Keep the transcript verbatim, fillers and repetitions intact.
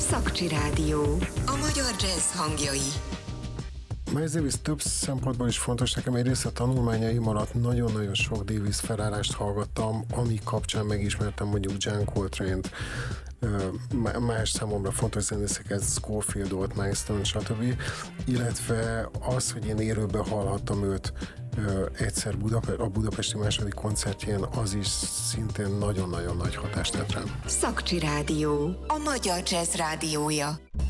Szakcsi Rádió. A magyar jazz hangjai. Miles Davis több szempontból is fontos nekem. Egyrészt a tanulmányaim alatt nagyon-nagyon sok Davis felállást hallgattam, ami kapcsán megismertem mondjuk John Coltrane-t, más számomra fontos zenészeket, Scofield-ot, Milestone, stb. Illetve az, hogy én élőben hallhattam őt egyszer Budape- a budapesti második koncertjén, az is szintén nagyon-nagyon nagy hatást tett rám. Szakcsi Rádió. A magyar jazz rádiója.